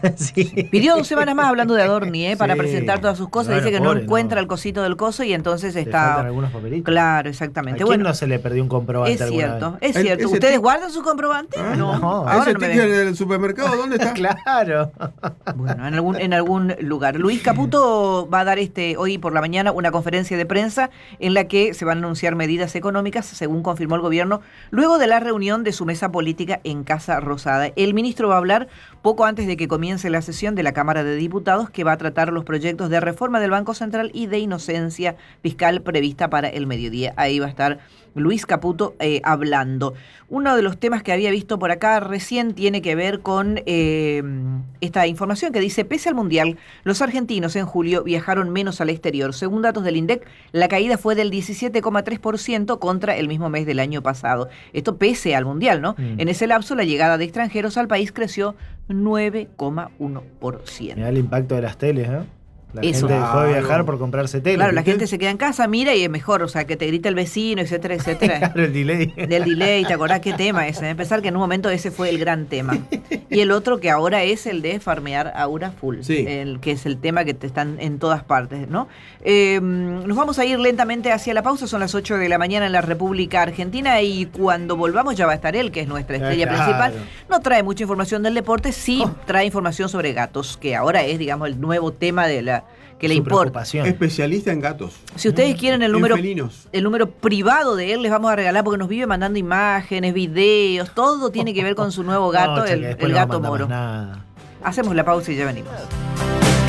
Sí. Pidió 2 semanas más hablando de Adorni, para Sí. presentar todas sus cosas. Bueno, Dice que no pobre, encuentra no. el cosito del coso y entonces Le está... faltan algunos papelitos. Claro, ¿A exactamente. quién Bueno, no se le perdió un comprobante es alguna cierto, es El- cierto. ese ¿Ustedes tic- guardan su comprobante? ¿Ah? No, No. ahora ¿Ese no me ticket ven. del supermercado dónde está? vez? Claro. Bueno, en algún lugar. Luis Caputo va a dar hoy por la mañana una conferencia de prensa en la que se van a anunciar medidas económicas, según confirmó el gobierno, luego de la reunión de su mesa política en Casa Rosada. El ministro va a hablar poco antes de que comience la sesión de la Cámara de Diputados, que va a tratar los proyectos de reforma del Banco Central y de inocencia fiscal prevista para el mediodía. Ahí va a estar Luis Caputo hablando. Uno de los temas que había visto por acá recién tiene que ver con esta información que dice, pese al Mundial, los argentinos en julio viajaron menos al exterior. Según datos del INDEC, la caída fue del 17,3% contra el mismo mes del año pasado. Esto pese al Mundial, ¿no? En ese lapso, la llegada de extranjeros al país creció 9,1%. Mirá el impacto de las teles, ¿eh? La Eso. gente dejó de viajar Claro. por comprarse tele. Claro, la ¿viste? gente se queda en casa, mira y es mejor, o sea, que te grita el vecino, etcétera, etcétera. Claro, el delay. Del delay, ¿te acordás qué tema ese? Pensar que en un momento ese fue el gran tema. Y el otro que ahora es el de farmear Aura Full, Sí. que es el tema que te están en todas partes, ¿no? Nos vamos a ir lentamente hacia la pausa, son las 8 de la mañana en la República Argentina y cuando volvamos ya va a estar él, que es nuestra estrella Claro. principal. No trae mucha información del deporte, sí trae información sobre gatos, que ahora es, digamos, el nuevo tema de la que le Su importa. preocupación. Especialista en gatos. Si ustedes quieren En felinos. el número privado de él, les vamos a regalar porque nos vive mandando imágenes, videos, todo tiene que ver con su nuevo gato, No, che, que el después no gato manda más moro. nada. Hacemos la pausa y ya venimos.